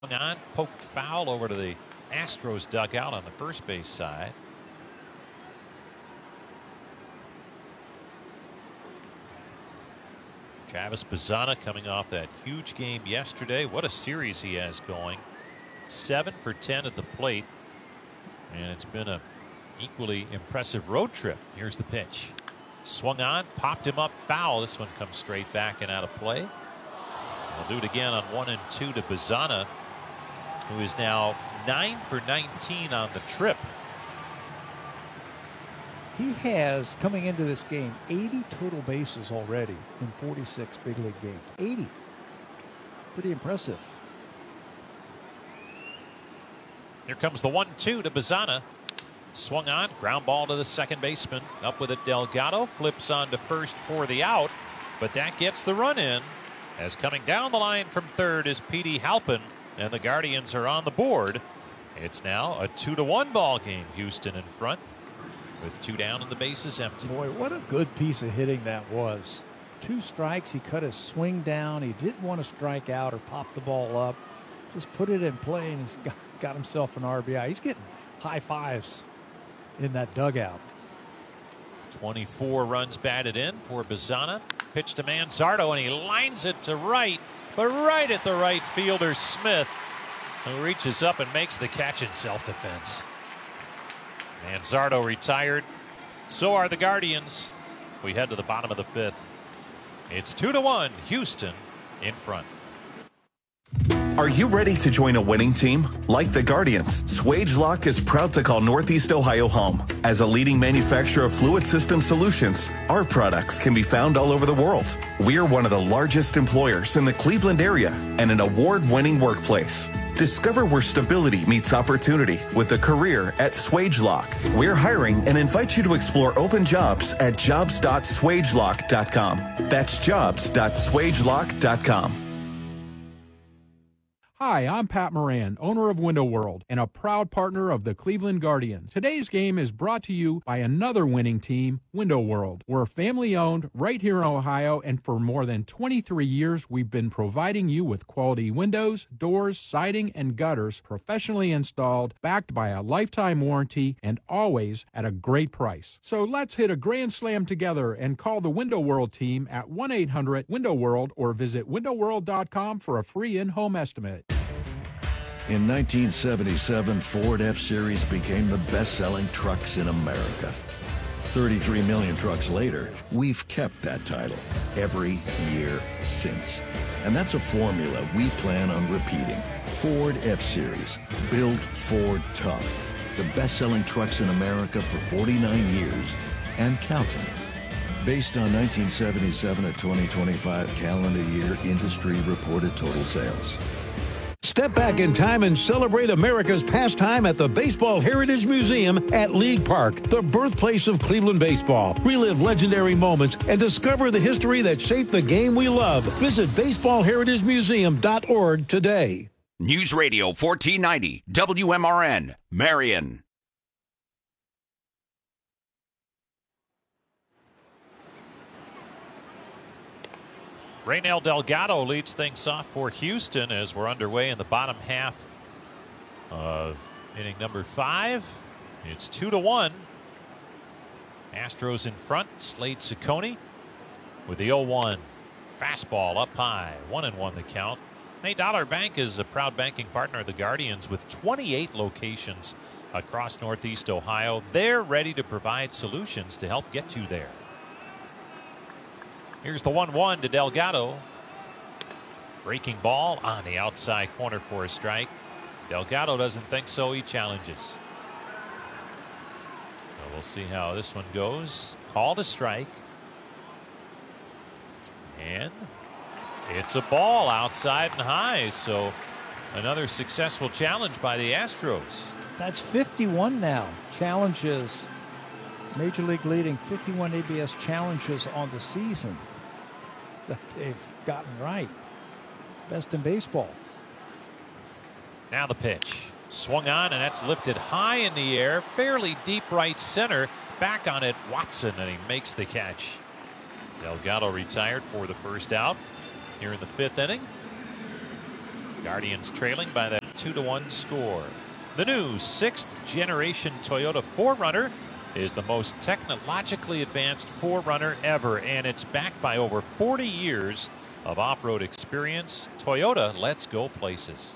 On, poked foul over to the Astros dugout on the first base side. Travis Bazzana coming off that huge game yesterday. What a series he has going. 7 for 10 at the plate. And it's been an equally impressive road trip. Here's the pitch. Swung on, popped him up, foul. This one comes straight back and out of play. We'll do it again on 1 and 2 to Bazzana, who is now 9 for 19 on the trip. He has, coming into this game, 80 total bases already in 46 big league games. 80. Pretty impressive. Here comes the 1-2 to Bazzana. Swung on, ground ball to the second baseman. Up with it, Delgado flips on to first for the out, but that gets the run in. As coming down the line from third is Petey Halpin, and the Guardians are on the board. It's now a 2-1 ball game. Houston in front with 2 down and the bases empty. Boy, what a good piece of hitting that was. 2 strikes. He cut his swing down. He didn't want to strike out or pop the ball up. Just put it in play, and he's got himself an RBI. He's getting high fives in that dugout. 24 runs batted in for Bazzana. Pitch to Manzardo, and he lines it to right, but right at the right fielder Smith, who reaches up and makes the catch in self-defense. Manzardo retired. So are the Guardians. We head to the bottom of the 5th. It's 2-1, Houston in front. Are you ready to join a winning team? Like the Guardians, Swagelok is proud to call Northeast Ohio home. As a leading manufacturer of fluid system solutions, our products can be found all over the world. We are one of the largest employers in the Cleveland area and an award-winning workplace. Discover where stability meets opportunity with a career at Swagelok. We're hiring and invite you to explore open jobs at jobs.swagelok.com. That's jobs.swagelok.com. Hi, I'm Pat Moran, owner of Window World and a proud partner of the Cleveland Guardians. Today's game is brought to you by another winning team, Window World. We're family-owned right here in Ohio, and for more than 23 years, we've been providing you with quality windows, doors, siding, and gutters professionally installed, backed by a lifetime warranty, and always at a great price. So let's hit a grand slam together and call the Window World team at 1-800-WINDOW-WORLD or visit windowworld.com for a free in-home estimate. In 1977, Ford F-Series became the best-selling trucks in America. 33 million trucks later, we've kept that title every year since. And that's a formula we plan on repeating. Ford F-Series, built Ford tough. The best-selling trucks in America for 49 years and counting. Based on 1977 to 2025 calendar year industry reported total sales. Step back in time and celebrate America's pastime at the Baseball Heritage Museum at League Park, the birthplace of Cleveland baseball. Relive legendary moments and discover the history that shaped the game we love. Visit baseballheritagemuseum.org today. News Radio 1490 WMRN, Marion. Raynel Delgado leads things off for Houston as we're underway in the bottom half of inning number 5. It's 2-1. Astros in front. Slade Ciccone with the 0-1. Fastball up high. 1-1 the count. Nate Dollar Bank is a proud banking partner of the Guardians with 28 locations across Northeast Ohio. They're ready to provide solutions to help get you there. Here's the 1-1 to Delgado. Breaking ball on the outside corner for a strike. Delgado doesn't think so. He challenges. So we'll see how this one goes. Called a strike. And it's a ball outside and high. So another successful challenge by the Astros. That's 51 now. Challenges. Major League leading 51 ABS challenges on the season that they've gotten right. Best in baseball. Now the pitch. Swung on, and that's lifted high in the air. Fairly deep right center. Back on it, Watson, and he makes the catch. Delgado retired for the first out here in the 5th inning. Guardians trailing by that 2-1 score. The new 6th generation Toyota 4Runner is the most technologically advanced 4Runner ever, and it's backed by over 40 years of off-road experience. Toyota lets go places.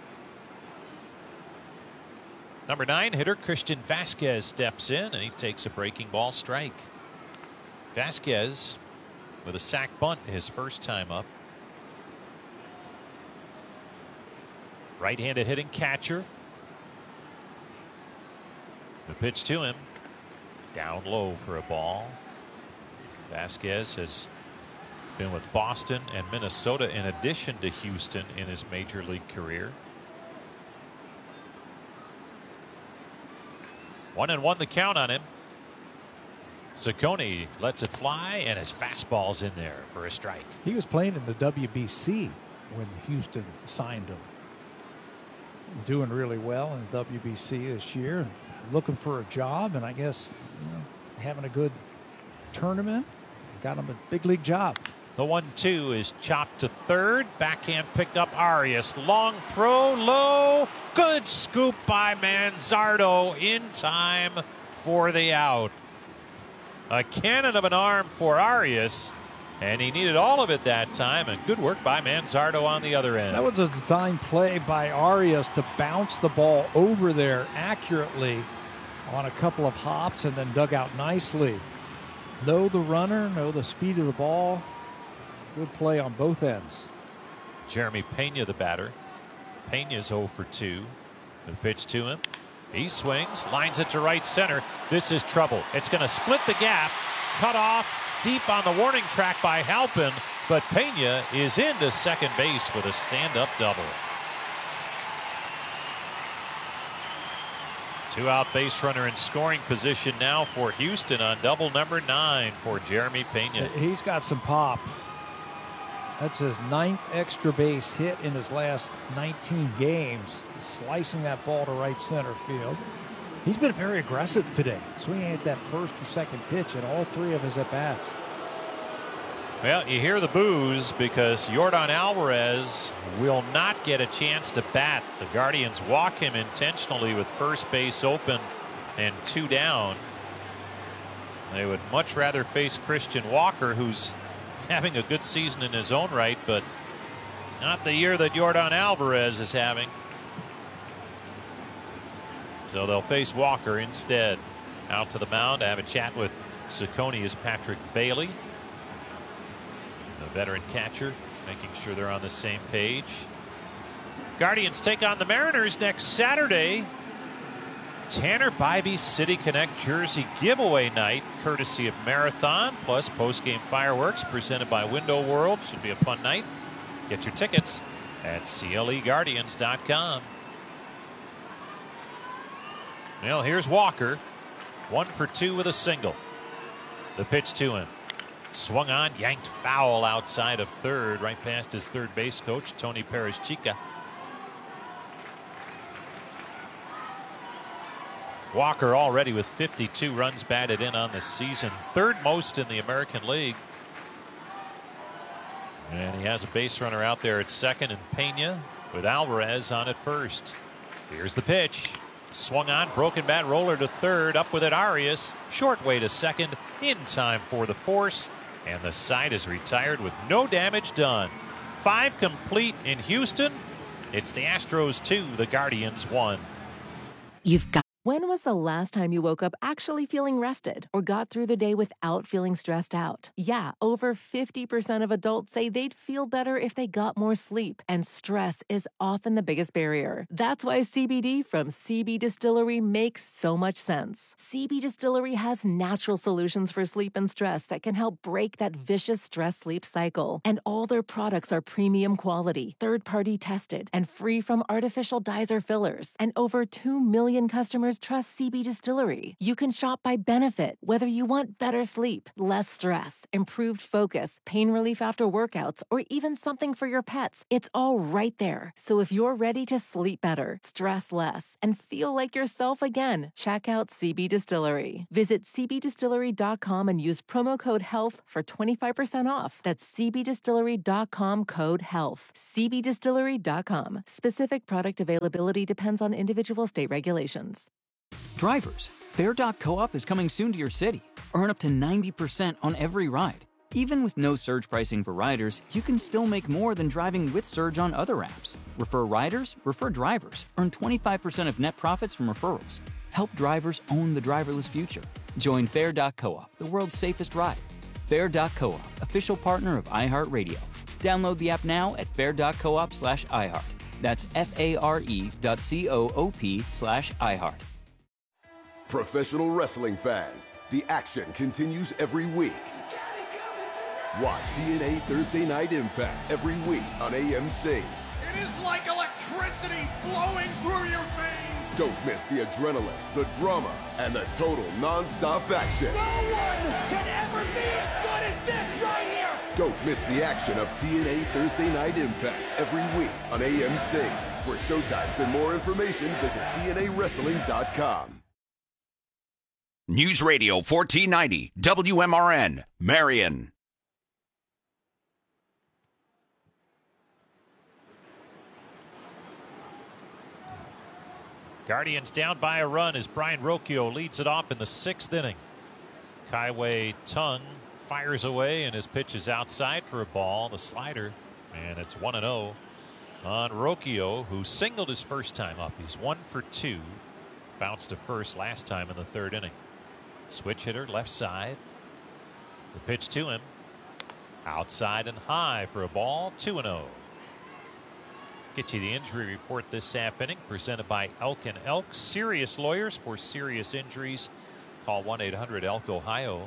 Number 9 hitter Christian Vasquez steps in, and he takes a breaking ball strike. Vasquez with a sac bunt his first time up. Right-handed hitting catcher. The pitch to him. Down low for a ball. Vasquez has been with Boston and Minnesota in addition to Houston in his major league career. 1-1 the count on him. Ciccone lets it fly, and his fastball's in there for a strike. He was playing in the WBC when Houston signed him. Doing really well in the WBC this year, looking for a job, and I guess having a good tournament got him a big league job. The 1-2 is chopped to third. Backhand picked up Arias. Long throw, low. Good scoop by Manzardo in time for the out. A cannon of an arm for Arias, and he needed all of it that time, and good work by Manzardo on the other end. That was a design play by Arias to bounce the ball over there accurately on a couple of hops and then dug out nicely. Know the runner, know the speed of the ball. Good play on both ends. Jeremy Pena, the batter. Pena's 0 for 2. The pitch to him. He swings, lines it to right center. This is trouble. It's going to split the gap. Cut off deep on the warning track by Halpin, but Pena is into second base with a stand-up double. 2-out base runner in scoring position now for Houston on double number 9 for Jeremy Pena. He's got some pop. That's his 9th extra base hit in his last 19 games. Slicing that ball to right center field. He's been very aggressive today, swinging at that first or second pitch at all 3 of his at-bats. Well, you hear the boos because Yordan Alvarez will not get a chance to bat. The Guardians walk him intentionally with first base open and 2 down. They would much rather face Christian Walker, who's having a good season in his own right, but not the year that Yordan Alvarez is having. So they'll face Walker instead. Out to the mound. I have a chat with Ciccone is Patrick Bailey, the veteran catcher, making sure they're on the same page. Guardians take on the Mariners next Saturday. Tanner Bybee City Connect jersey giveaway night, courtesy of Marathon, plus post-game fireworks presented by Window World. Should be a fun night. Get your tickets at CLEGuardians.com. Well, here's Walker. 1 for 2 with a single. The pitch to him. Swung on, yanked foul outside of third, right past his third base coach, Tony Perez-Chica. Walker already with 52 runs batted in on the season, 3rd most in the American League. And he has a base runner out there at second, and Pena with Alvarez on at first. Here's the pitch. Swung on, broken bat roller to third, up with it Arias, short way to second, in time for the force, and the side is retired with no damage done. 5 complete in Houston. It's the Astros 2, the Guardians 1. You've got. When was the last time you woke up actually feeling rested or got through the day without feeling stressed out? Yeah, over 50% of adults say they'd feel better if they got more sleep, and stress is often the biggest barrier. That's why CBD from CB Distillery makes so much sense. CB Distillery has natural solutions for sleep and stress that can help break that vicious stress-sleep cycle. And all their products are premium quality, third-party tested, and free from artificial dyes or fillers. And over 2 million customers customers trust CB Distillery. You can shop by benefit, whether you want better sleep, less stress, improved focus, pain relief after workouts, or even something for your pets. It's all right there. So if you're ready to sleep better, stress less, and feel like yourself again, check out CB Distillery. Visit cbdistillery.com and use promo code HEALTH for 25% off. That's cbdistillery.com, code HEALTH. cbdistillery.com. Specific product availability depends on individual state regulations. Drivers, Fare.coop is coming soon to your city. Earn up to 90% on every ride. Even with no surge pricing for riders, you can still make more than driving with Surge on other apps. Refer riders, refer drivers. Earn 25% of net profits from referrals. Help drivers own the driverless future. Join Fare.coop, the world's safest ride. Fare.coop, official partner of iHeartRadio. Download the app now at fare.coop/iHeart. That's FARE.coop/iHeart. Professional wrestling fans, the action continues every week. Watch TNA Thursday Night Impact every week on AMC. It is like electricity flowing through your veins. Don't miss the adrenaline, the drama, and the total non-stop action. No one can ever be as good as this right here. Don't miss the action of TNA Thursday Night Impact every week on AMC. For showtimes and more information, visit TNAWrestling.com. News Radio 1490 WMRN, Marion. Guardians down by a run as Brian Rocchio leads it off in the 6th inning. Kaiwei Tung fires away and his pitch is outside for a ball. The slider, and it's 1-0 on Rocchio, who singled his first time up. He's 1 for 2. Bounced to first last time in the 3rd inning. Switch hitter left side. The pitch to him. Outside and high for a ball. 2-0. Get you the injury report this half inning, presented by Elk & Elk. Serious lawyers for serious injuries. Call 1-800-ELK-OHIO.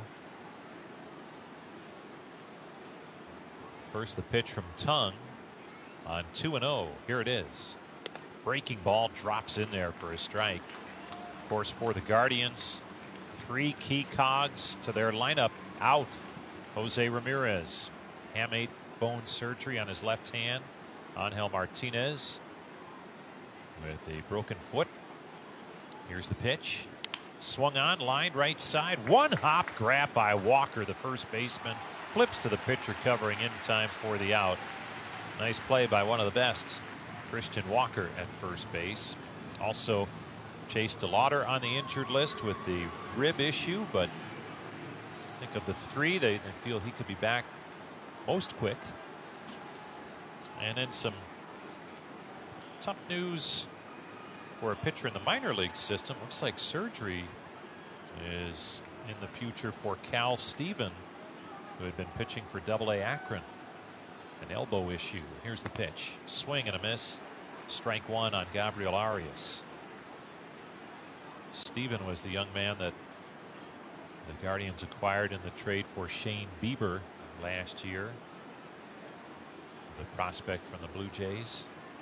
First the pitch from Tung on 2-0. Here it is. Breaking ball drops in there for a strike. Of course, for the Guardians, 3 key cogs to their lineup out. Jose Ramirez, hamate bone surgery on his left hand. Angel Martinez with a broken foot. Here's the pitch. Swung on, lined right side. One hop grab by Walker, the first baseman. Flips to the pitcher, covering in time for the out. Nice play by one of the best, Christian Walker at first base. Also, Chase DeLauder on the injured list with the rib issue, but I think of the 3, they feel he could be back most quick. And then some tough news for a pitcher in the minor league system. Looks like surgery is in the future for Cal Steven, who had been pitching for AA Akron. An elbow issue. Here's the pitch. Swing and a miss. Strike 1 on Gabriel Arias. Steven was the young man that the Guardians acquired in the trade for Shane Bieber last year. The prospect from the Blue Jays.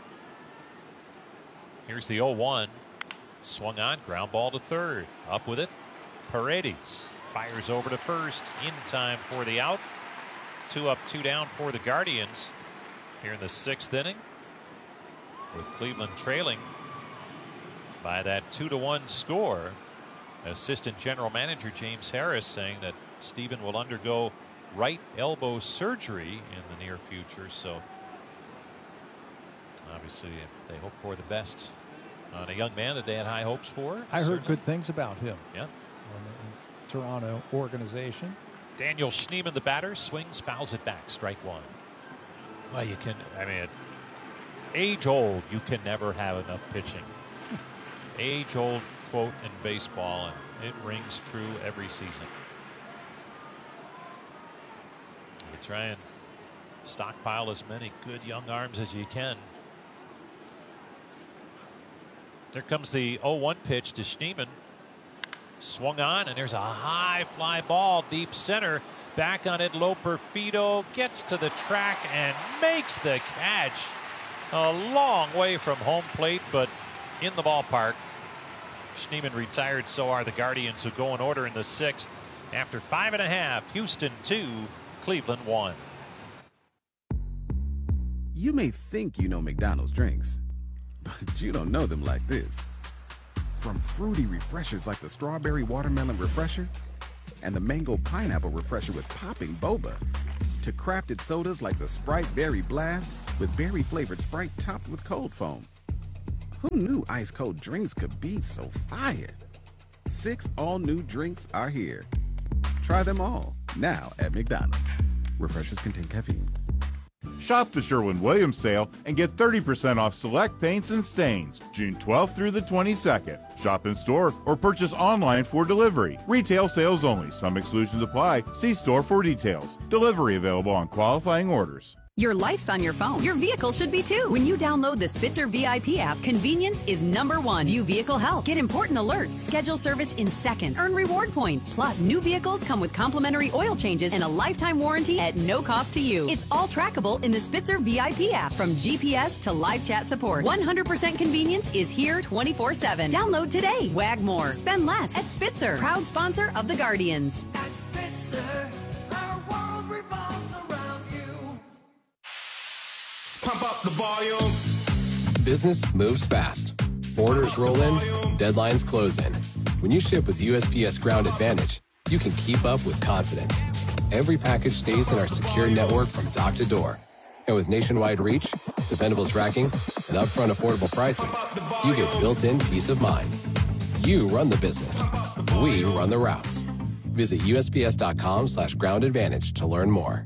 Here's the 0-1. Swung on, ground ball to third. Up with it, Paredes fires over to first in time for the out. 2 up, 2 down for the Guardians here in the 6th inning, with Cleveland trailing by that 2-1 score. Assistant General Manager James Harris saying that Steven will undergo right elbow surgery in the near future, so obviously they hope for the best on a young man that they had high hopes for. I heard good things about him. Yeah. On the Toronto organization. Daniel Schneemann, the batter, swings, fouls it back, strike 1. Well, you can, I mean, age old, you can never have enough pitching. Age old quote in baseball, and it rings true every season. You try and stockpile as many good young arms as you can. There comes the 0-1 pitch to Schneemann. Swung on, and there's a high fly ball deep center. Back on it, Loperfido gets to the track and makes the catch. A long way from home plate, but in the ballpark. Schneemann retired, so are the Guardians, who go in order in the 6th. After 5.5, Houston 2, Cleveland 1. You may think you know McDonald's drinks, but you don't know them like this. From fruity refreshers like the Strawberry Watermelon Refresher and the Mango Pineapple Refresher with popping boba, to crafted sodas like the Sprite Berry Blast with berry-flavored Sprite topped with cold foam. Who knew ice-cold drinks could be so fire? 6 all-new drinks are here. Try them all, now at McDonald's. Refreshers contain caffeine. Shop the Sherwin-Williams sale and get 30% off select paints and stains, June 12th through the 22nd. Shop in store or purchase online for delivery. Retail sales only. Some exclusions apply. See store for details. Delivery available on qualifying orders. Your life's on your phone. Your vehicle should be too. When you download the Spitzer VIP app, convenience is #1. View vehicle health. Get important alerts. Schedule service in seconds. Earn reward points. Plus, new vehicles come with complimentary oil changes and a lifetime warranty at no cost to you. It's all trackable in the Spitzer VIP app. From GPS to live chat support, 100% convenience is here 24/7. Download today. Wag more. Spend less at Spitzer. Proud sponsor of the Guardians. At Spitzer, our world revolves around you. Pump up the volume. Business moves fast. Orders roll in, deadlines close in. When you ship with USPS Ground Advantage, you can keep up with confidence. Every package stays in our secure network from dock to door. And with nationwide reach, dependable tracking, and upfront affordable pricing, you get built-in peace of mind. You run the business. We run the routes. Visit USPS.com/Ground Advantage to learn more.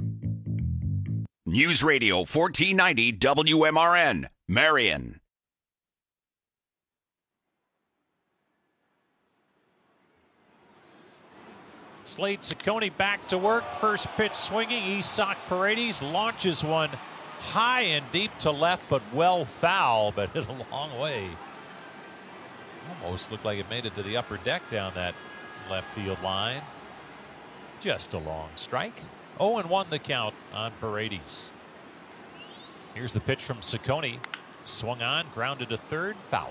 News Radio 1490 WMRN, Marion. Slade Ciccone back to work. First pitch swinging. Isak Paredes launches one high and deep to left, but well foul, but hit a long way. Almost looked like it made it to the upper deck down that left field line. Just a long strike. 0-1 the count on Paredes. Here's the pitch from Ciccone. Swung on, grounded to third, foul.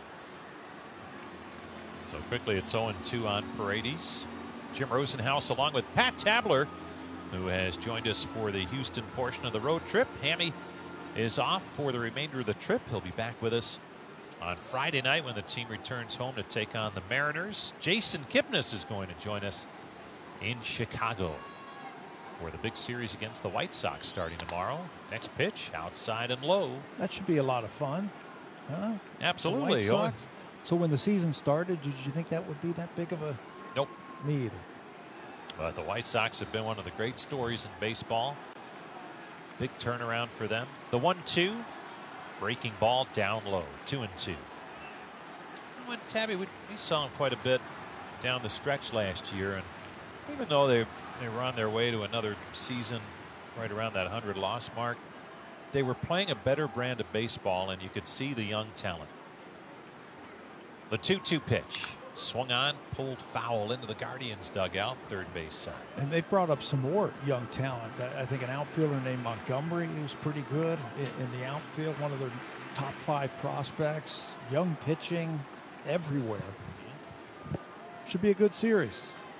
So quickly it's 0-2 on Paredes. Jim Rosenhaus along with Pat Tabler, who has joined us for the Houston portion of the road trip. Hammy is off for the remainder of the trip. He'll be back with us on Friday night when the team returns home to take on the Mariners. Jason Kipnis is going to join us in Chicago for the big series against the White Sox starting tomorrow. Next pitch, outside and low. That should be a lot of fun. Huh? Absolutely. The White Sox. So when the season started, did you think that would be that big of a... Nope. Me either. But the White Sox have been one of the great stories in baseball. Big turnaround for them. The 1-2. Breaking ball down low. 2-2. When Tabby, we saw him quite a bit down the stretch last year. And even though they were on their way to another season right around that 100-loss mark, they were playing a better brand of baseball, and you could see the young talent. The 2-2 pitch. Swung on, pulled foul into the Guardians dugout, third base side. And they brought up some more young talent. I think an outfielder named Montgomery, who's pretty good in the outfield, one of their top 5 prospects. Young pitching everywhere. Should be a good series.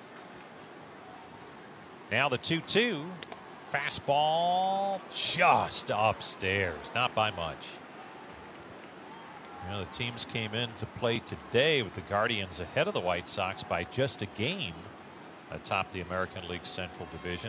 Now the 2-2. Fastball just upstairs, not by much. You know, the teams came in to play today with the Guardians ahead of the White Sox by just a game atop the American League Central Division.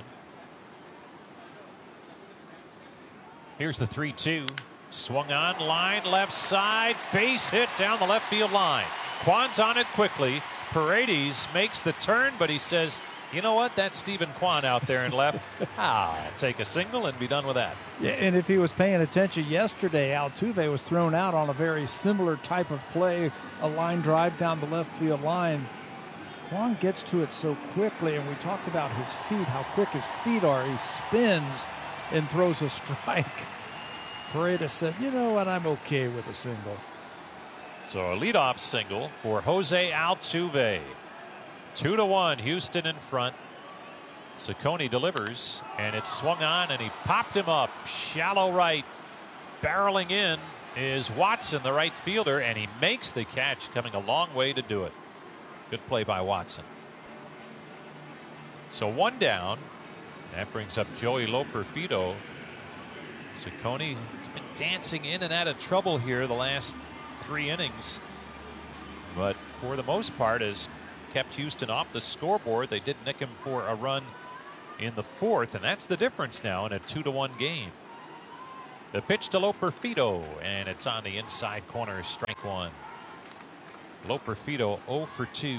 Here's the 3-2. Swung on, line left side, base hit down the left field line. Kwan's on it quickly. Paredes makes the turn, but he says, you know what? That's Stephen Kwan out there and left. I'll take a single and be done with that. Yeah, and if he was paying attention yesterday, Altuve was thrown out on a very similar type of play, a line drive down the left field line. Kwan gets to it so quickly, and we talked about his feet, how quick his feet are. He spins and throws a strike. Paredes said, you know what, I'm okay with a single. So a leadoff single for Jose Altuve. 2-1, Houston in front. Ciccone delivers, and it's swung on, and he popped him up. Shallow right, barreling in is Watson, the right fielder, and he makes the catch, coming a long way to do it. Good play by Watson. So one down. That brings up Joey Loperfido. Ciccone has been dancing in and out of trouble here the last 3 innings, but for the most part has kept Houston off the scoreboard. They did nick him for a run in the 4th, and that's the difference now in a 2-1 game. The pitch to Loperfido, and it's on the inside corner, strike 1. Loperfido 0 for 2.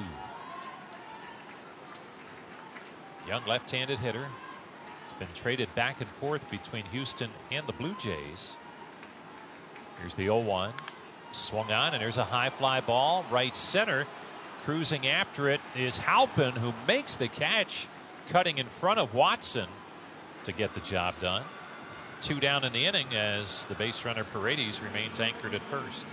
Young left-handed hitter. It's been traded back and forth between Houston and the Blue Jays. Here's the 0-1. Swung on, and there's a high fly ball right center. Cruising after it is Halpin, who makes the catch, cutting in front of Watson to get the job done. 2 down in the inning as the base runner Paredes remains anchored at first.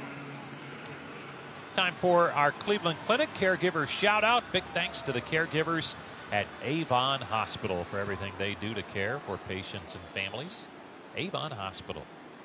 Time for our Cleveland Clinic caregiver shout out. Big thanks to the caregivers at Avon Hospital for everything they do to care for patients and families. Avon Hospital.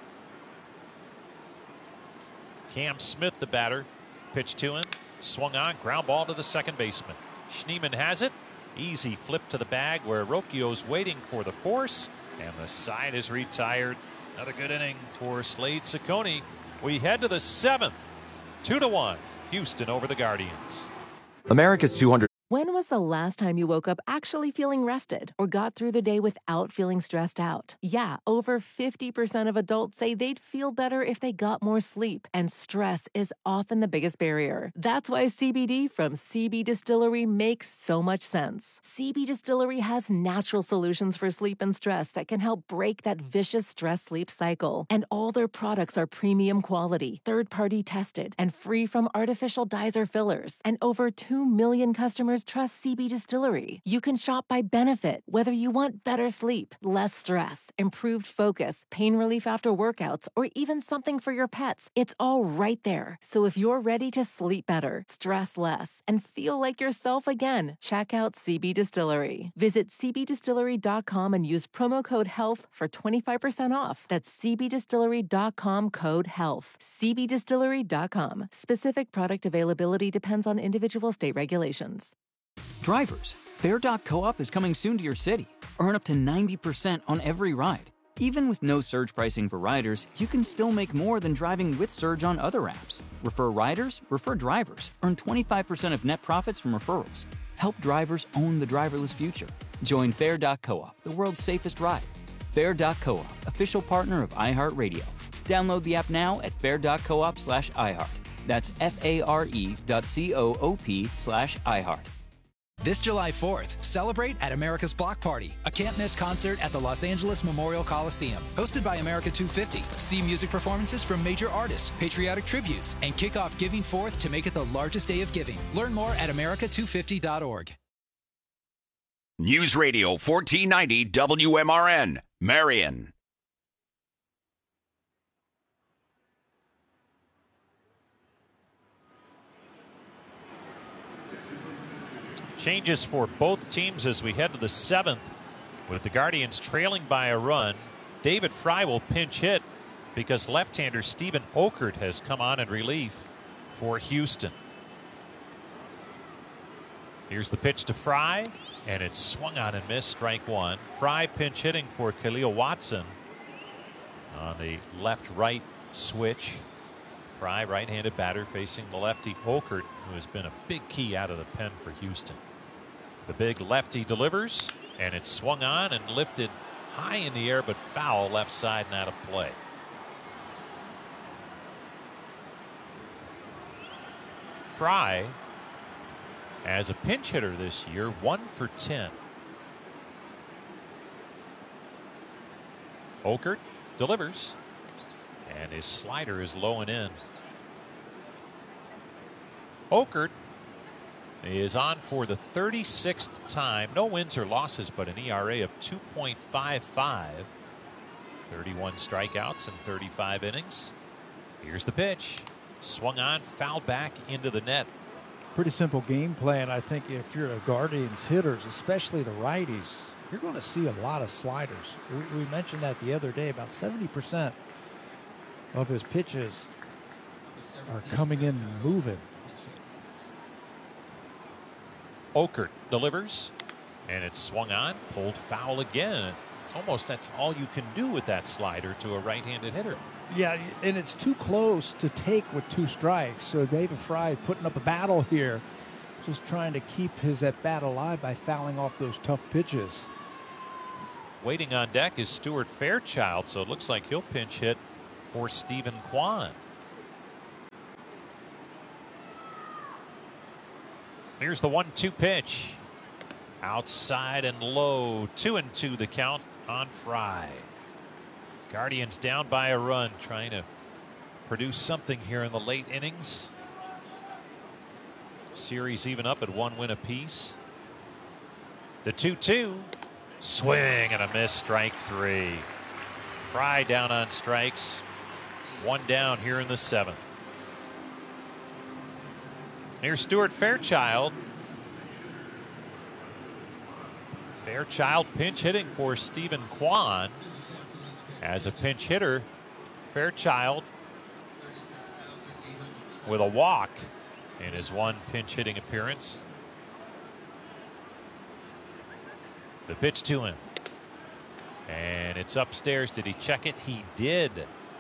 Cam Smith, the batter, pitch to him, swung on, ground ball to the second baseman. Schneemann has it. Easy flip to the bag where Rocchio's waiting for the force, and the side is retired. Another good inning for Slade Ciccone. We head to the 7th. 2-1. Houston over the Guardians. America's 200. When was the last time you woke up actually feeling rested or got through the day without feeling stressed out? Yeah, over 50% of adults say they'd feel better if they got more sleep, and stress is often the biggest barrier. That's why CBD from CB Distillery makes so much sense. CB Distillery has natural solutions for sleep and stress that can help break that vicious stress-sleep cycle. And all their products are premium quality, third-party tested, and free from artificial dyes or fillers. And over 2 million customers trust CB Distillery. You can shop by benefit, whether you want better sleep, less stress, improved focus, pain relief after workouts, or even something for your pets. It's all right there. So if you're ready to sleep better, stress less, and feel like yourself again, check out CB Distillery. Visit cbdistillery.com and use promo code HEALTH for 25% off. That's cbdistillery.com, code HEALTH. cbdistillery.com. Specific product availability depends on individual state regulations. Drivers, Fair.coop is coming soon to your city. Earn up to 90% on every ride. Even with no surge pricing for riders, you can still make more than driving with Surge on other apps. Refer riders, refer drivers. Earn 25% of net profits from referrals. Help drivers own the driverless future. Join Fair.coop, the world's safest ride. Fair.coop, official partner of iHeartRadio. Download the app now at fair.coop/iHeart. That's FARE.coop/iHeart. This July 4th, celebrate at America's Block Party, a can't-miss concert at the Los Angeles Memorial Coliseum. Hosted by America 250, see music performances from major artists, patriotic tributes, and kick off Giving Forth to make it the largest day of giving. Learn more at america250.org. News Radio 1490 WMRN, Marion. Changes for both teams as we head to the 7th, with the Guardians trailing by a run. David Fry will pinch hit because left-hander Stephen Okert has come on in relief for Houston. Here's the pitch to Fry, and it's swung on and missed, strike 1. Fry pinch hitting for Khalil Watson on the left-right switch. Fry, right-handed batter, facing the lefty Okert, who has been a big key out of the pen for Houston. The big lefty delivers, and it's swung on and lifted high in the air, but foul left side and out of play. Fry, as a pinch hitter this year, 1 for 10. Okert delivers, and his slider is low and in. Okert is on for the 36th time. No wins or losses, but an ERA of 2.55. 31 strikeouts in 35 innings. Here's the pitch. Swung on, fouled back into the net. Pretty simple game plan. I think if you're a Guardians hitters, especially the righties, you're going to see a lot of sliders. We mentioned that the other day. About 70% of his pitches are coming in moving. Okert delivers, and it's swung on, pulled foul again. It's almost that's all you can do with that slider to a right-handed hitter. Yeah, and it's too close to take with 2 strikes. So David Fry putting up a battle here, just trying to keep his at-bat alive by fouling off those tough pitches. Waiting on deck is Stuart Fairchild, so it looks like he'll pinch hit for Stephen Kwan. Here's the 1-2 pitch. Outside and low. 2-2 the count on Fry. Guardians down by a run, trying to produce something here in the late innings. Series even up at 1 win apiece. The 2-2. Swing and a miss, strike 3. Fry down on strikes. 1 down here in the 7th. Here's Stuart Fairchild. Fairchild pinch hitting for Stephen Kwan. As a pinch hitter, Fairchild with a walk in his 1 pinch hitting appearance. The pitch to him. And it's upstairs. Did he check it? He did.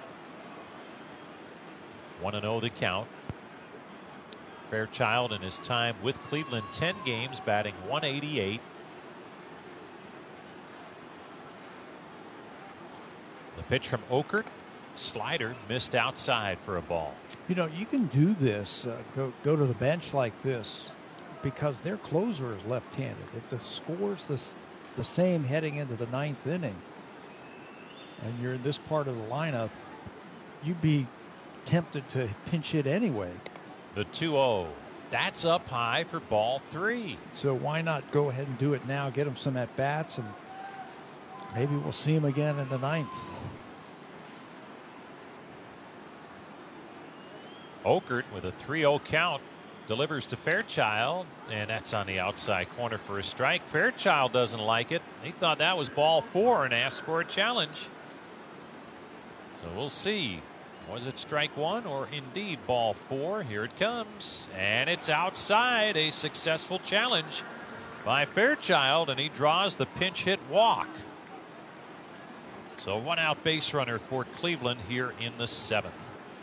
1-0 the count. Fairchild in his time with Cleveland, 10 games, batting .188. The pitch from Okert, slider, missed outside for a ball. You know, you can do this, go to the bench like this, because their closer is left-handed. If the score's the same heading into the 9th inning, and you're in this part of the lineup, you'd be tempted to pinch hit anyway. The 2-0. That's up high for ball 3. So why not go ahead and do it now, get him some at-bats, and maybe we'll see him again in the 9th. Okert with a 3-0 count delivers to Fairchild, and that's on the outside corner for a strike. Fairchild doesn't like it. He thought that was ball 4 and asked for a challenge. So we'll see. Was it strike 1 or indeed ball 4? Here it comes, and it's outside. A successful challenge by Fairchild, and he draws the pinch hit walk. So 1 out base runner for Cleveland here in the 7th.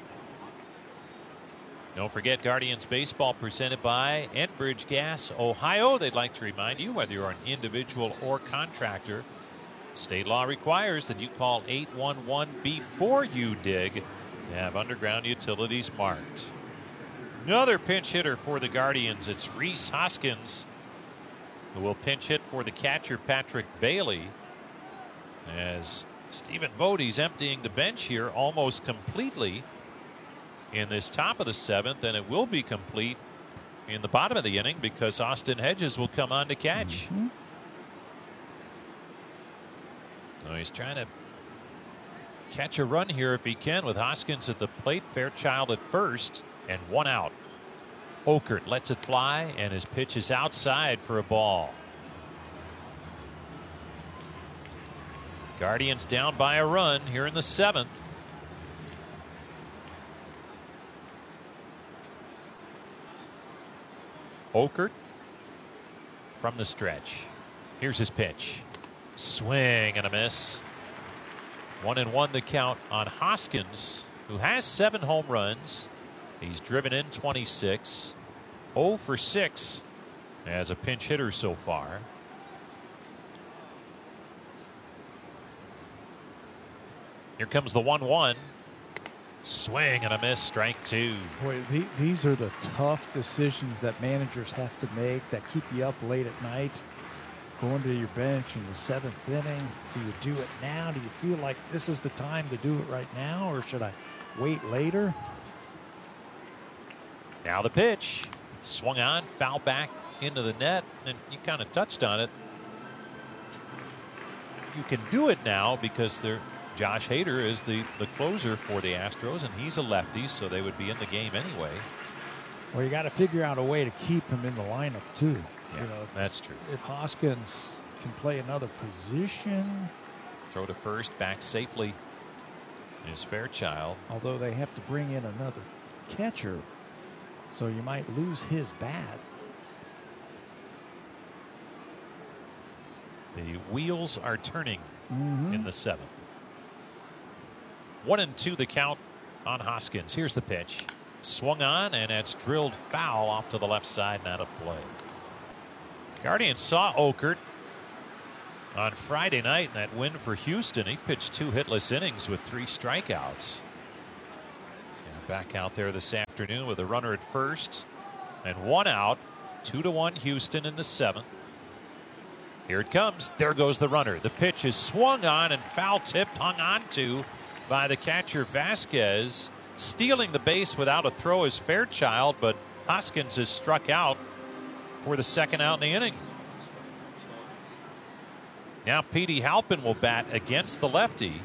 Don't forget, Guardians Baseball presented by Enbridge Gas Ohio. They'd like to remind you, whether you're an individual or contractor, state law requires that you call 811 before you dig to have underground utilities marked. Another pinch hitter for the Guardians. It's Rhys Hoskins, who will pinch hit for the catcher Patrick Bailey, as Stephen Vogt emptying the bench here almost completely in this top of the 7th, and it will be complete in the bottom of the inning because Austin Hedges will come on to catch. So he's trying to catch a run here if he can, with Hoskins at the plate, Fairchild at first, and 1 out. Okert lets it fly, and his pitch is outside for a ball. Guardians down by a run here in the 7th. Okert from the stretch. Here's his pitch. Swing and a miss. 1-1 the count on Hoskins, who has 7 home runs. He's driven in 26. 0 for 6 as a pinch hitter so far. Here comes the 1-1. Swing and a miss, strike 2. Boy, these are the tough decisions that managers have to make that keep you up late at night. Going to your bench in the 7th inning. Do you do it now? Do you feel like this is the time to do it right now, or should I wait later? Now the pitch. Swung on, foul back into the net, and you kind of touched on it. You can do it now because Josh Hader is the closer for the Astros, and he's a lefty, so they would be in the game anyway. Well, you got to figure out a way to keep him in the lineup too. Yeah, that's true. If Hoskins can play another position. Throw to first, back safely. is Fairchild. Although they have to bring in another catcher, so you might lose his bat. The wheels are turning in the 7th. 1-2 the count on Hoskins. Here's the pitch. Swung on, and it's drilled foul off to the left side and out of play. Guardians saw Okert on Friday night in that win for Houston. He pitched 2 hitless innings with 3 strikeouts. And back out there this afternoon with a runner at first and 1 out. 2-1 Houston in the 7th. Here it comes. There goes the runner. The pitch is swung on and foul tipped, hung on to by the catcher Vasquez. Stealing the base without a throw is Fairchild, but Hoskins is struck out for the 2nd out in the inning. Now Petey Halpin will bat against the lefty,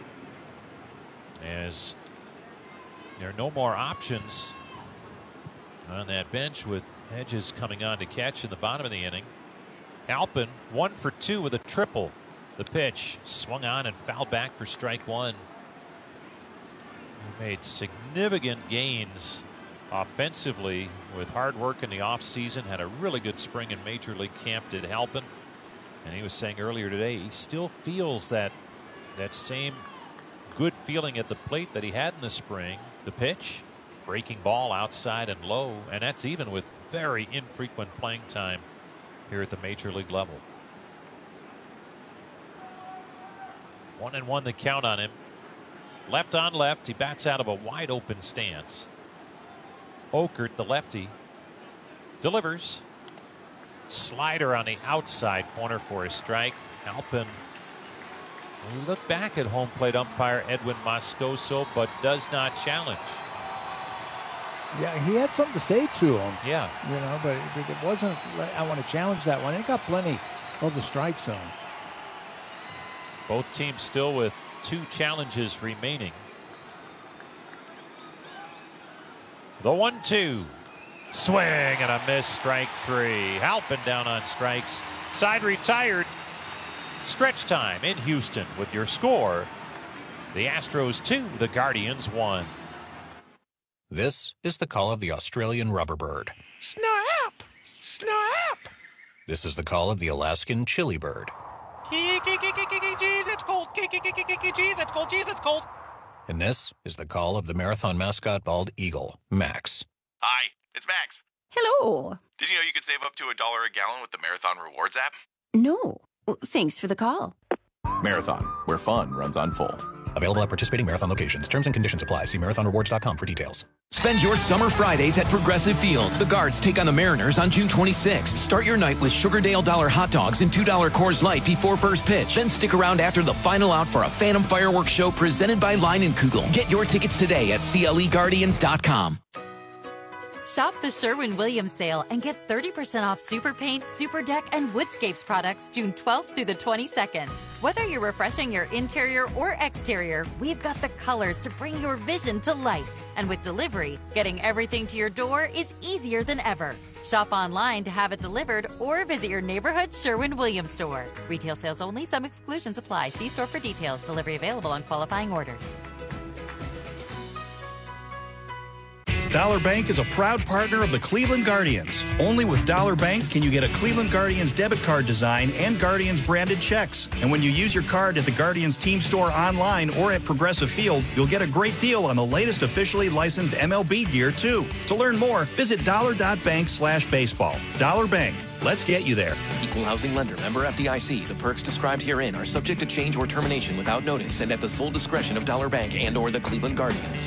as there are no more options on that bench with Hedges coming on to catch in the bottom of the inning. Halpin 1 for 2 with a triple. The pitch swung on and fouled back for strike 1. He made significant gains offensively with hard work in the offseason. Had a really good spring in Major League camp, did Halpin. And he was saying earlier today he still feels that same good feeling at the plate that he had in the spring. The pitch, breaking ball outside and low, and that's even with very infrequent playing time here at the Major League level. 1-1 the count on him. Left on left, he bats out of a wide open stance. Okert, the lefty, delivers. Slider on the outside corner for a strike. Halpin, we look back at home plate umpire Edwin Moscoso, but does not challenge. Yeah, he had something to say to him. Yeah. You know, but it wasn't, I want to challenge that one. It got plenty of the strike zone. Both teams still with 2 challenges remaining. The 1-2. Swing and a miss, strike 3. Halpin down on strikes. Side retired. Stretch time in Houston with your score. The Astros 2, the Guardians 1. This is the call of the Australian rubberbird. Snap! Snap! This is the call of the Alaskan chili bird. Jeez, it's cold. Jeez, it's cold. Jeez, it's cold. And this is the call of the marathon mascot bald eagle, Max. Hi, it's Max. Hello. Did you know you could save up to $1 a gallon with the Marathon Rewards app? No. Thanks for the call. Marathon, where fun runs on full. Available at participating Marathon locations. Terms and conditions apply. See marathonrewards.com for details. Spend your summer Fridays at Progressive Field. The Guards take on the Mariners on June 26th. Start your night with Sugardale Dollar hot dogs and $2 Coors Light before first pitch. Then stick around after the final out for a Phantom Fireworks show presented by Leinenkugel. Get your tickets today at CLEGuardians.com. Shop the Sherwin-Williams sale and get 30% off Super Paint, Super Deck, and Woodscapes products June 12th through the 22nd. Whether you're refreshing your interior or exterior, we've got the colors to bring your vision to life. And with delivery, getting everything to your door is easier than ever. Shop online to have it delivered or visit your neighborhood Sherwin-Williams store. Retail sales only. Some exclusions apply. See store for details. Delivery available on qualifying orders. Dollar Bank is a proud partner of the Cleveland Guardians. Only with Dollar Bank can you get a Cleveland Guardians debit card design and Guardians branded checks. And when you use your card at the Guardians team store online or at Progressive Field, you'll get a great deal on the latest officially licensed MLB gear, too. To learn more, visit dollar.bank/baseball. Dollar Bank. Let's get you there. Equal housing lender. Member FDIC. The perks described herein are subject to change or termination without notice and at the sole discretion of Dollar Bank and or the Cleveland Guardians.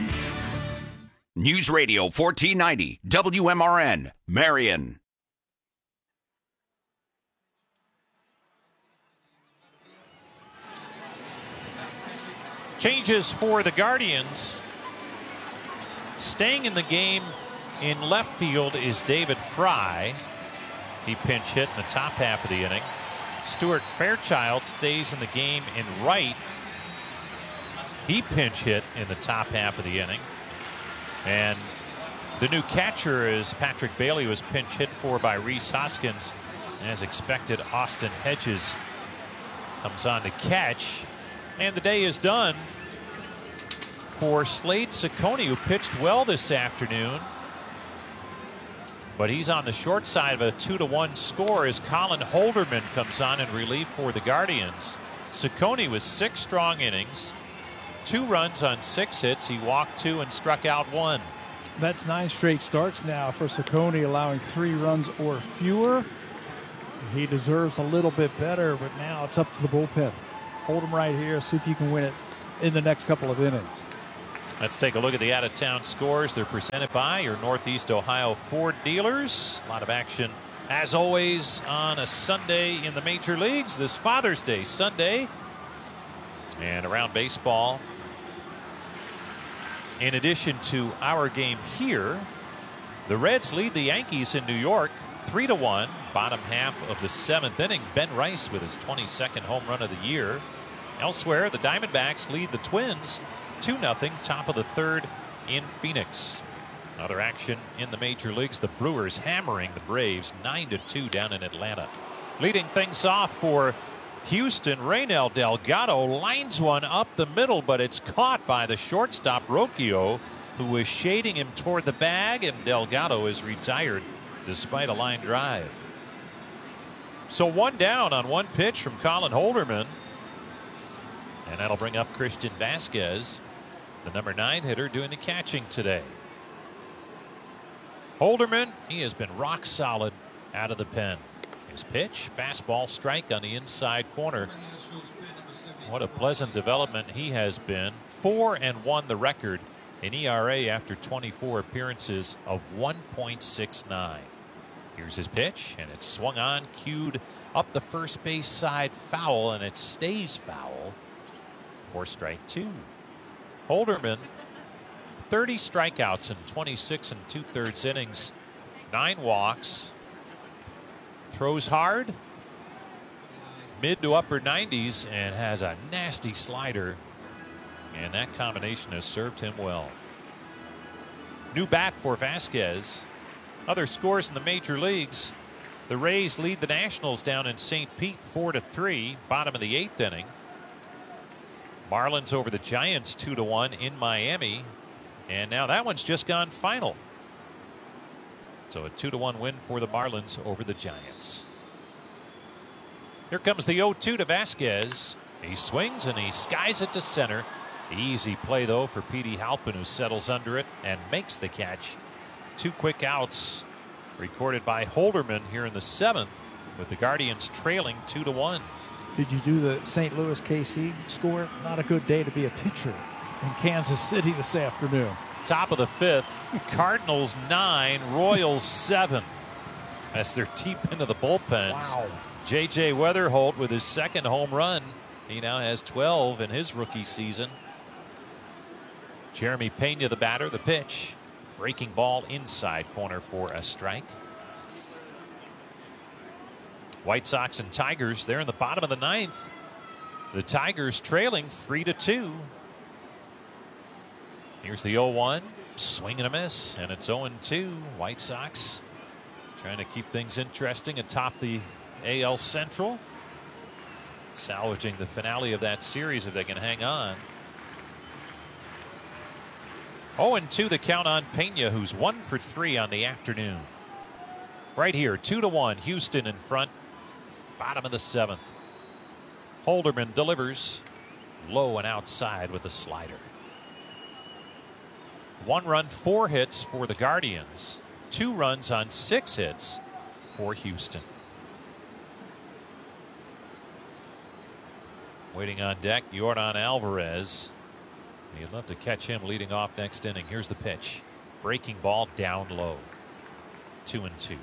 News Radio 1490 WMRN, Marion. Changes for the Guardians. Staying in the game in left field is David Fry. He pinch hit in the top half of the inning. Stuart Fairchild stays in the game in right. He pinch hit in the top half of the inning. And the new catcher is Patrick Bailey, who was pinch hit for by Rhys Hoskins. As expected, Austin Hedges comes on to catch. And the day is done for Slade Ciccone, who pitched well this afternoon. But he's on the short side of a 2-1 score as Colin Holderman comes on in relief for the Guardians. Ciccone was 6 strong innings, 2 runs on 6 hits. He walked 2 and struck out 1. That's 9 straight starts now for Ciccone, allowing 3 runs or fewer. He deserves a little bit better, but now it's up to the bullpen. Hold him right here, see if you can win it in the next couple of innings. Let's take a look at the out-of-town scores. They're presented by your Northeast Ohio Ford dealers. A lot of action, as always, on a Sunday in the major leagues. This Father's Day Sunday. And around baseball, in addition to our game here, the Reds lead the Yankees in New York 3-1. Bottom half of the 7th inning. Ben Rice with his 22nd home run of the year. Elsewhere, the Diamondbacks lead the Twins 2-0, top of the 3rd in Phoenix. Other action in the major leagues, the Brewers hammering the Braves 9-2 down in Atlanta. Leading things off for Houston, Reynel Delgado lines one up the middle, but it's caught by the shortstop Rocchio, who was shading him toward the bag, and Delgado is retired despite a line drive. So 1 down on 1 pitch from Colin Holderman. And that'll bring up Christian Vasquez, the number 9 hitter, doing the catching today. Holderman, he has been rock solid out of the pen. His pitch, fastball strike on the inside corner. What a pleasant development he has been. 4-1 the record in ERA after 24 appearances of 1.69. Here's his pitch, and it's swung on, cued up the first base side foul, and it stays foul for strike 2. Holderman, 30 strikeouts in 26 2/3 innings, 9 walks, throws hard, mid to upper 90s, and has a nasty slider, and that combination has served him well. New bat for Vasquez. Other scores in the major leagues. The Rays lead the Nationals down in St. Pete 4-3, bottom of the 8th inning. Marlins over the Giants 2-1 in Miami, and now that one's just gone final. So a 2-1 win for the Marlins over the Giants. Here comes the 0-2 to Vasquez. He swings and he skies it to center. Easy play though for Petey Halpin, who settles under it and makes the catch. 2 quick outs recorded by Holderman here in the 7th, with the Guardians trailing 2-1. Did you do the St. Louis KC score? Not a good day to be a pitcher in Kansas City this afternoon. Top of the 5th, Cardinals 9, Royals 7. As they're deep into the bullpens. Wow. J.J. Weatherholt with his 2nd home run. He now has 12 in his rookie season. Jeremy Pena, the batter, the pitch. Breaking ball inside corner for a strike. White Sox and Tigers, they're in the bottom of the 9th. The Tigers trailing 3-2. Here's the 0-1. Swing and a miss, and it's 0-2. White Sox trying to keep things interesting atop the AL Central. Salvaging the finale of that series if they can hang on. 0-2 the count on Pena, who's 1 for 3 on the afternoon. Right here, 2-1, Houston in front. Bottom of the 7th. Holderman delivers low and outside with a slider. 1 run, 4 hits for the Guardians. 2 runs on 6 hits for Houston. Waiting on deck, Yordan Alvarez. You'd love to catch him leading off next inning. Here's the pitch. Breaking ball down low. 2-2.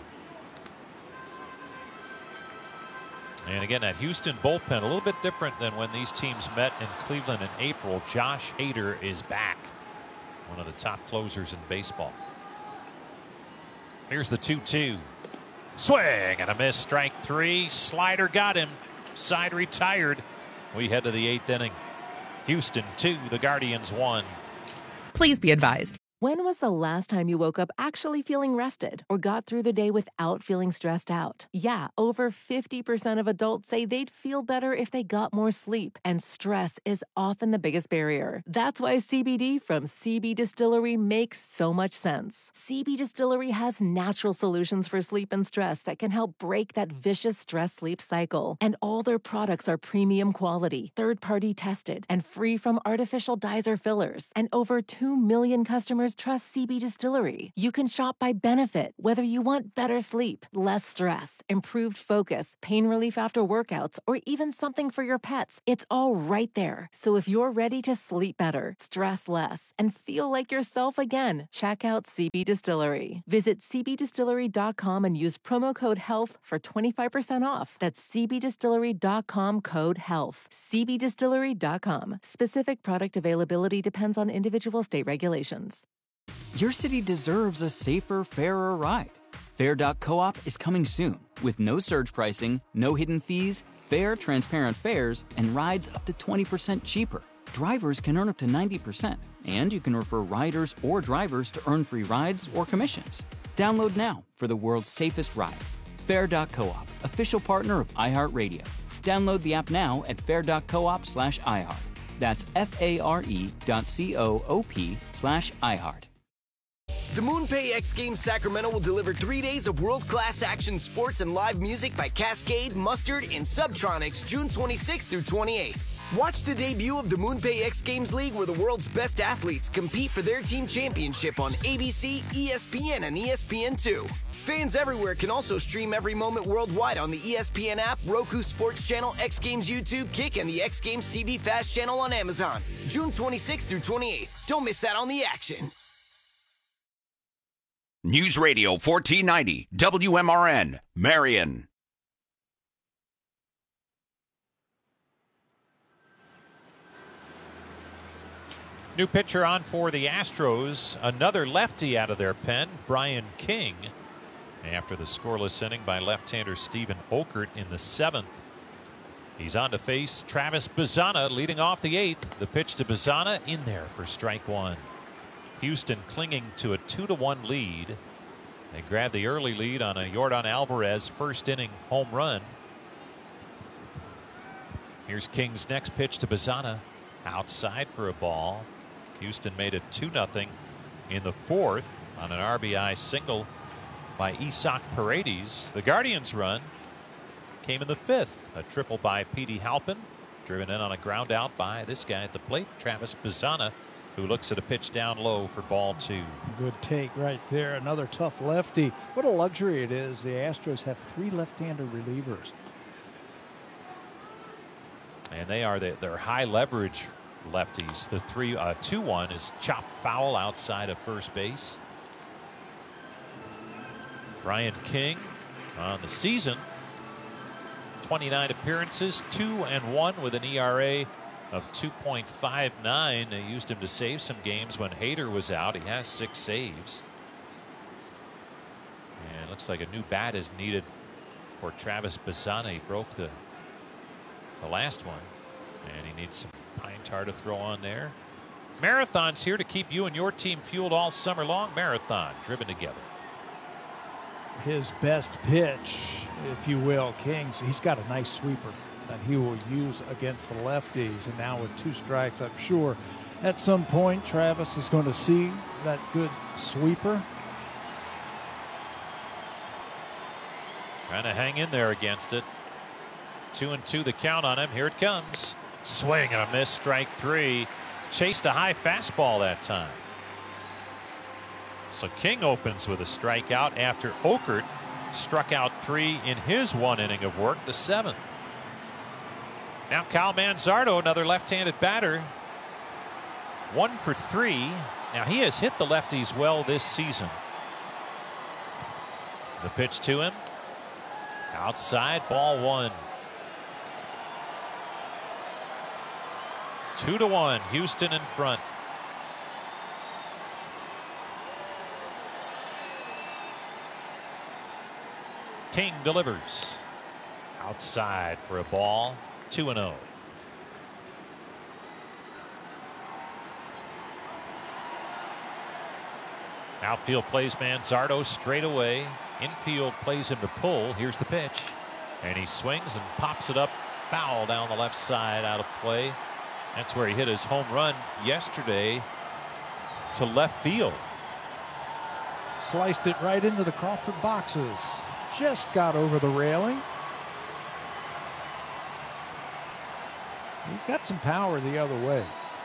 And again, that Houston bullpen, a little bit different than when these teams met in Cleveland in April. Josh Hader is back. One of the top closers in baseball. Here's the 2-2. Swing and a miss, strike 3. Slider got him. Side retired. We head to the 8th inning. Houston 2, the Guardians 1. Please be advised. When was the last time you woke up actually feeling rested or got through the day without feeling stressed out? Yeah, over 50% of adults say they'd feel better if they got more sleep, and stress is often the biggest barrier. That's why CBD from CB Distillery makes so much sense. CB Distillery has natural solutions for sleep and stress that can help break that vicious stress-sleep cycle. And all their products are premium quality, third-party tested, and free from artificial dyes or fillers. And over 2 million customers trust CB Distillery. You can shop by benefit, whether you want better sleep, less stress, improved focus, pain relief after workouts, or even something for your pets. It's all right there. So if you're ready to sleep better, stress less, and feel like yourself again, check out CB Distillery. Visit cbdistillery.com and use promo code HEALTH for 25% off. That's cbdistillery.com, code HEALTH. cbdistillery.com. Specific product availability depends on individual state regulations. Your city deserves a safer, fairer ride. Fair.coop is coming soon with no surge pricing, no hidden fees, fair, transparent fares, and rides up to 20% cheaper. Drivers can earn up to 90%, and you can refer riders or drivers to earn free rides or commissions. Download now for the world's safest ride. Fair.coop, official partner of iHeartRadio. Download the app now at fair.coop/iHeart. That's FARE.coop/iHeart. The MoonPay X Games Sacramento will deliver 3 days of world-class action sports and live music by Cascade, Mustard, and Subtronics June 26th through 28th. Watch the debut of the MoonPay X Games League, where the world's best athletes compete for their team championship on ABC, ESPN, and ESPN2. Fans everywhere can also stream every moment worldwide on the ESPN app, Roku Sports Channel, X Games YouTube, Kick, and the X Games TV Fast channel on Amazon. June 26th through 28th. Don't miss out on the action. News Radio 1490 WMRN, Marion. New pitcher on for the Astros. Another lefty out of their pen, Brian King. After the scoreless inning by left-hander Stephen Okert in the 7th. He's on to face Travis Bazzana leading off the 8th. The pitch to Bazzana in there for strike one. Houston clinging to a 2-1 lead. They grabbed the early lead on a Yordan Alvarez first inning home run. Here's King's next pitch to Bazzana. Outside for a ball. Houston made it 2-0 in the 4th on an RBI single by Isaac Paredes. The Guardians' run came in the 5th. A triple by Petey Halpin, driven in on a ground out by this guy at the plate, Travis Bazzana, who looks at a pitch down low for ball 2. Good take right there. Another tough lefty. What a luxury it is. The Astros have 3 left-handed relievers. And they are their high leverage lefties. The 2-1 is chopped foul outside of first base. Brian King on the season, 29 appearances, 2-1 with an ERA of 2.59. They used him to save some games when Hader was out. He has 6 saves. And it looks like a new bat is needed for Travis Bazzana. He broke the last one, and he needs some pine tar to throw on there. Marathon's here to keep you and your team fueled all summer long. Marathon, driven together. His best pitch, if you will, King's, he's got a nice sweeper that he will use against the lefties. And now with 2 strikes, I'm sure at some point Travis is going to see that good sweeper. Trying to hang in there against it. 2-2 the count on him. Here it comes. Swing and a miss, strike 3. Chased a high fastball that time. So King opens with a strikeout after Okert struck out 3 in his 1 inning of work, the 7th. Now Kyle Manzardo, another left-handed batter, 1 for 3. Now he has hit the lefties well this season. The pitch to him. Outside, ball 1. 2-1, Houston in front. King delivers. Outside for a ball. 2-0. Outfield plays Manzardo straight away. Infield plays him to pull. Here's the pitch. And he swings and pops it up. Foul down the left side, out of play. That's where he hit his home run yesterday to left field. Sliced it right into the Crawford boxes. Just got over the railing. He's got some power the other way.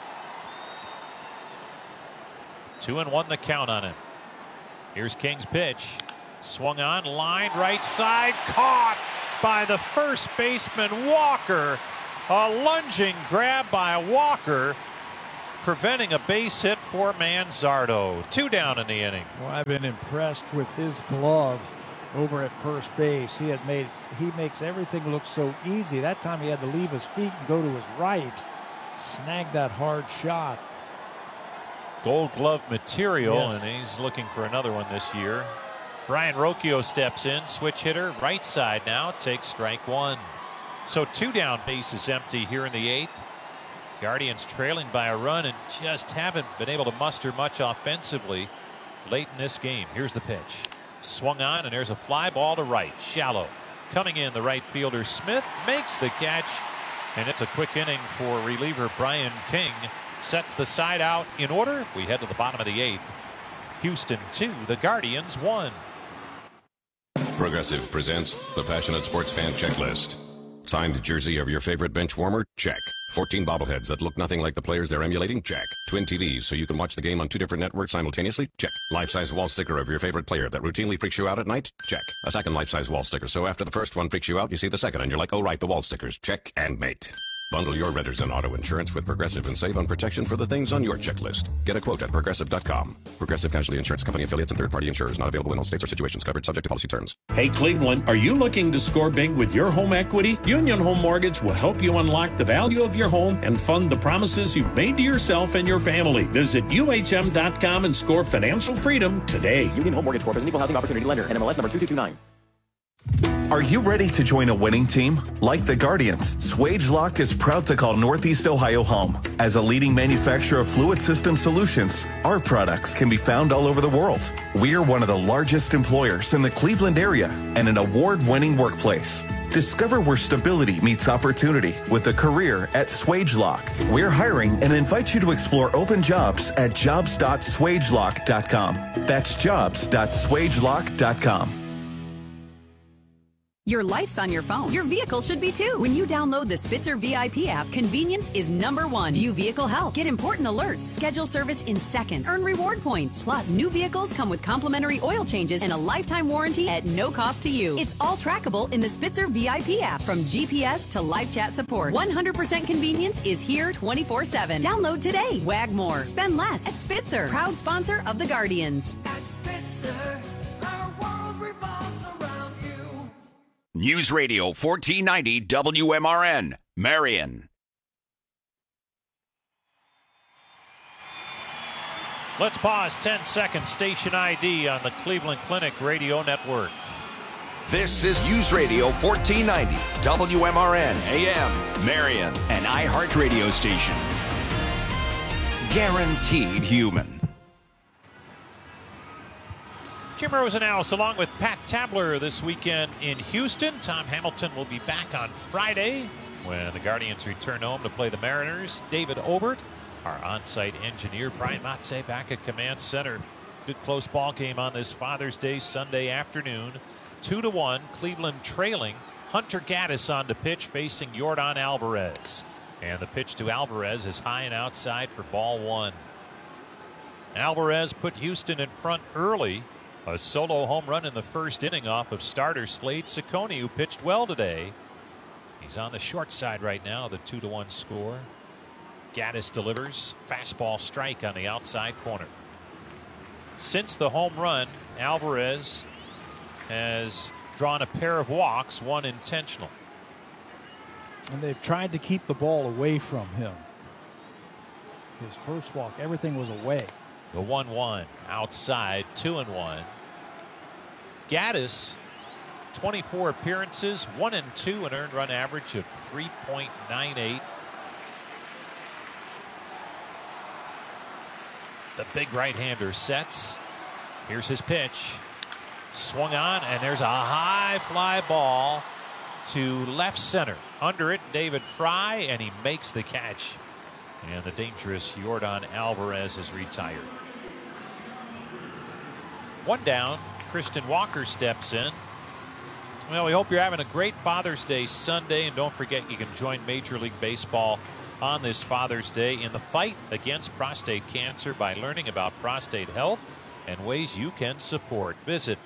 2-1 the count on him. Here's King's pitch. Swung on, line right side, caught by the first baseman Walker. A lunging grab by Walker, preventing a base hit for Manzardo. 2 down in the inning. Well, I've been impressed with his glove over at first base. He makes everything look so easy. That time he had to leave his feet and go to his right. Snagged that hard shot. Gold glove material, yes. And he's looking for another one this year. Brian Rocchio steps in, switch hitter, right side now, takes strike 1. So 2 down, bases empty here in the 8th. Guardians trailing by a run and just haven't been able to muster much offensively late in this game. Here's the pitch. Swung on, and there's a fly ball to right, shallow. Coming in, the right fielder Smith makes the catch, and it's a quick inning for reliever Brian King. Sets the side out in order. We head to the bottom of the 8th. Houston 2, the Guardians 1. Progressive presents the Passionate Sports Fan Checklist. Signed jersey of your favorite bench warmer? Check. 14 bobbleheads that look nothing like the players they're emulating? Check. Twin TVs so you can watch the game on 2 different networks simultaneously? Check. Life-size wall sticker of your favorite player that routinely freaks you out at night? Check. A second life-size wall sticker so after the first one freaks you out, you see the second and you're like, oh right, the wall stickers. Check and mate. Bundle your renters and auto insurance with Progressive and save on protection for the things on your checklist. Get a quote at Progressive.com. Progressive Casualty Insurance Company affiliates and third-party insurers not available in all states or situations covered subject to policy terms. Hey Cleveland, are you looking to score big with your home equity? Union Home Mortgage will help you unlock the value of your home and fund the promises you've made to yourself and your family. Visit UHM.com and score financial freedom today. Union Home Mortgage Corp is an equal housing opportunity lender. NMLS number 2229. Are you ready to join a winning team? Like the Guardians, Swagelok is proud to call Northeast Ohio home. As a leading manufacturer of fluid system solutions, our products can be found all over the world. We are one of the largest employers in the Cleveland area and an award-winning workplace. Discover where stability meets opportunity with a career at Swagelok. We're hiring and invite you to explore open jobs at jobs.swagelok.com. That's jobs.swagelok.com. Your life's on your phone. Your vehicle should be too. When you download the Spitzer VIP app, convenience is #1. View vehicle health. Get important alerts. Schedule service in seconds. Earn reward points. Plus, new vehicles come with complimentary oil changes and a lifetime warranty at no cost to you. It's all trackable in the Spitzer VIP app. From GPS to live chat support, 100% convenience is here 24/7. Download today. Wag more. Spend less at Spitzer. Proud sponsor of the Guardians. At Spitzer, our world revolves around you. News Radio 1490 WMRN, Marion. Let's pause 10 seconds. Station ID on the Cleveland Clinic Radio Network. This is News Radio 1490 WMRN AM, Marion, an iHeart radio station. Guaranteed human. Jim Rosenhaus along with Pat Tabler this weekend in Houston. Tom Hamilton will be back on Friday when the Guardians return home to play the Mariners. David Obert, our on-site engineer. Brian Matze back at Command Center. Good close ball game on this Father's Day Sunday afternoon. 2-1, Cleveland trailing. Hunter Gaddis on the pitch facing Yordan Alvarez. And the pitch to Alvarez is high and outside for ball 1. Alvarez put Houston in front early. A solo home run in the first inning off of starter Slade Ciccone, who pitched well today. He's on the short side right now, the 2-1 score. Gaddis delivers. Fastball strike on the outside corner. Since the home run, Alvarez has drawn a pair of walks, one intentional. And they've tried to keep the ball away from him. His first walk, everything was away. The 1-1 outside, 2-1. Gaddis, 24 appearances, 1-2, an earned run average of 3.98. The big right-hander sets. Here's his pitch. Swung on, and there's a high fly ball to left center. Under it, David Fry, and he makes the catch. And the dangerous Yordan Alvarez is retired. One down, Christian Walker steps in. Well, we hope you're having a great Father's Day Sunday, and don't forget you can join Major League Baseball on this Father's Day in the fight against prostate cancer by learning about prostate health and ways you can support. Visit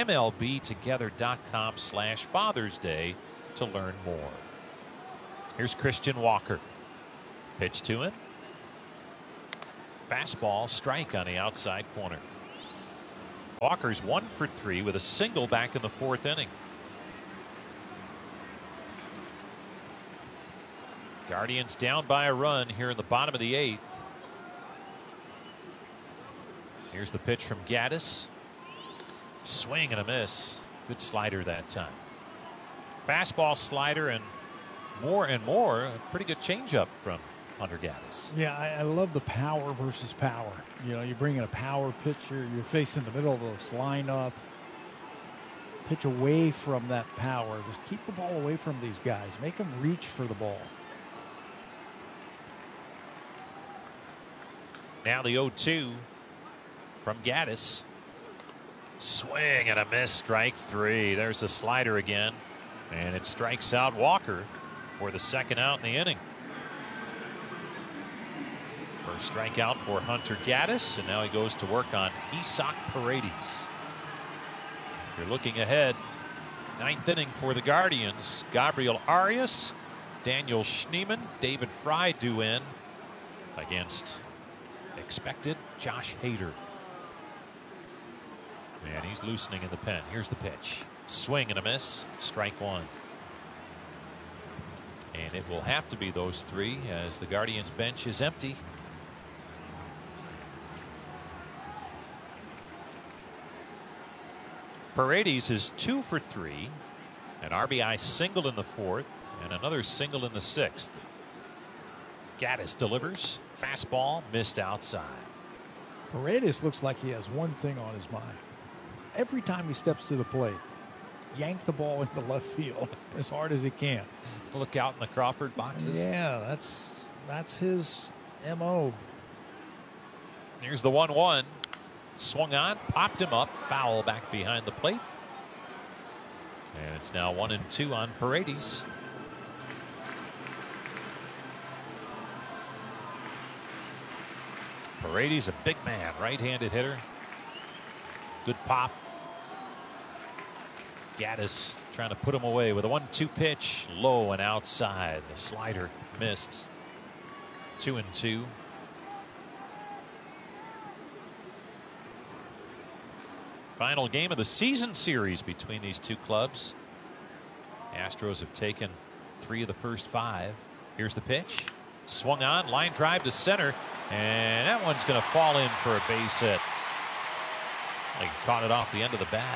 MLBtogether.com/Father's Day to learn more. Here's Christian Walker. Pitch to him. Fastball, strike on the outside corner. Walker's 1 for 3 with a single back in the 4th inning. Guardians down by a run here in the bottom of the 8th. Here's the pitch from Gaddis. Swing and a miss. Good slider that time. Fastball, slider, and more, a pretty good changeup from Hunter Gaddis. Yeah, I love the power versus power. You know, you bring in a power pitcher, you're facing the middle of this lineup. Pitch away from that power. Just keep the ball away from these guys. Make them reach for the ball. Now the 0-2 from Gaddis. Swing and a miss, strike 3. There's the slider again, and it strikes out Walker for the second out in the inning. First strikeout for Hunter Gaddis, and now he goes to work on Isaac Paredes. You're looking ahead, 9th inning for the Guardians. Gabriel Arias, Daniel Schneemann, David Fry due in against expected Josh Hader. And he's loosening in the pen. Here's the pitch. Swing and a miss. Strike 1. And it will have to be those 3 as the Guardians bench is empty. Paredes is 2 for 3. An RBI single in the 4th and another single in the 6th. Gaddis delivers. Fastball missed outside. Paredes looks like he has one thing on his mind. Every time he steps to the plate, yank the ball into left field as hard as he can. Look out in the Crawford boxes. Yeah, that's his MO. Here's the 1-1. Swung on, popped him up, foul back behind the plate. And it's now 1-2 on Paredes. Paredes, a big man, right-handed hitter. Good pop. Gaddis trying to put him away with a 1-2 pitch, low and outside. The slider missed. 2-2. Final game of the season series between these two clubs. Astros have taken 3 of the first 5. Here's the pitch. Swung on, line drive to center, and that one's going to fall in for a base hit. He caught it off the end of the bat.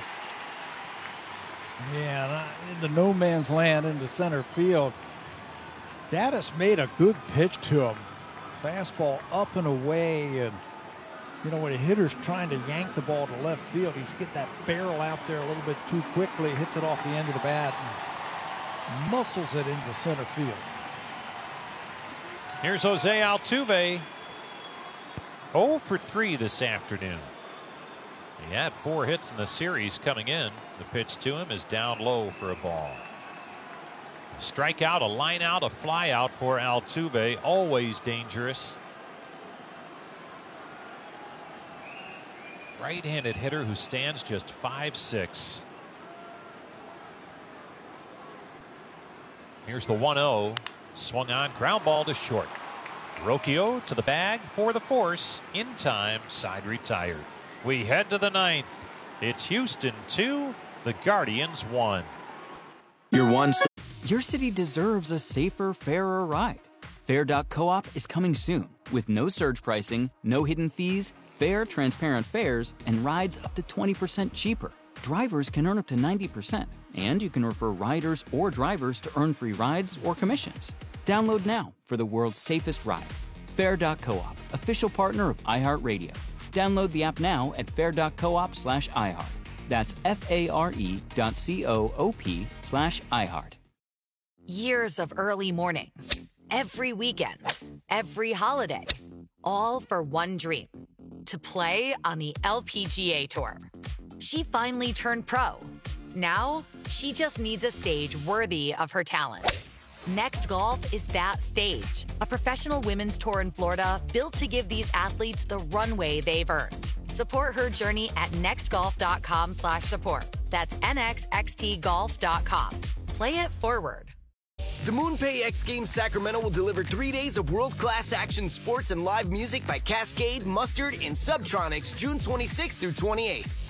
Yeah, in the no man's land into center field. Gaddis made a good pitch to him. Fastball up and away, and you know when a hitter's trying to yank the ball to left field, he's get that barrel out there a little bit too quickly, hits it off the end of the bat, and muscles it into center field. Here's Jose Altuve. 0 for 3 this afternoon. He had 4 hits in the series coming in. The pitch to him is down low for a ball. A strikeout, a line out, a fly out for Altuve. Always dangerous. Right-handed hitter who stands just 5'6". Here's the 1-0. Swung on, ground ball to short. Rocchio to the bag for the force. In time, side retired. We head to the 9th. It's Houston 2, the Guardians 1. Your city deserves a safer, fairer ride. Fair.coop is coming soon with no surge pricing, no hidden fees, fair, transparent fares, and rides up to 20% cheaper. Drivers can earn up to 90%, and you can refer riders or drivers to earn free rides or commissions. Download now for the world's safest ride. Fair.coop, official partner of iHeartRadio. Download the app now at fair.coop/iHeart. That's FARE.coop/iHeart. Years of early mornings, every weekend, every holiday, all for one dream, to play on the LPGA Tour. She finally turned pro. Now, she just needs a stage worthy of her talent. Next Golf is that stage, a professional women's tour in Florida built to give these athletes the runway they've earned. Support her journey at nextgolf.com/support. That's nxxtgolf.com. Play it forward. The MoonPay X Games Sacramento will deliver 3 days of world-class action sports and live music by Cascade, Mustard, and Subtronics June 26th through 28th.